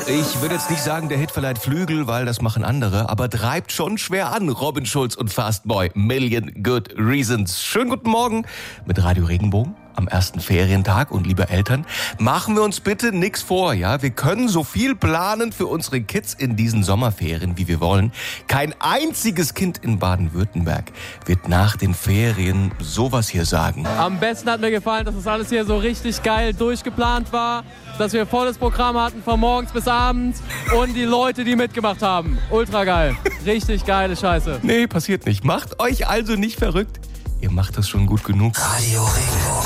Ich würde jetzt nicht sagen, der Hit verleiht Flügel, weil das machen andere, aber treibt schon schwer an. Robin Schulz und Fastboy, Million Good Reasons. Schönen guten Morgen mit Radio Regenbogen am ersten Ferientag. Und liebe Eltern, machen wir uns bitte nichts vor, ja? Wir können so viel planen für unsere Kids in diesen Sommerferien, wie wir wollen. Kein einziges Kind in Baden-Württemberg wird nach den Ferien sowas hier sagen. Am besten hat mir gefallen, dass das alles hier so richtig geil durchgeplant war, dass wir volles Programm hatten von morgens bis abends und die Leute, die mitgemacht haben. Ultra geil. Richtig geile Scheiße. Nee, passiert nicht. Macht euch also nicht verrückt. Ihr macht das schon gut genug. Radio Regenbogen.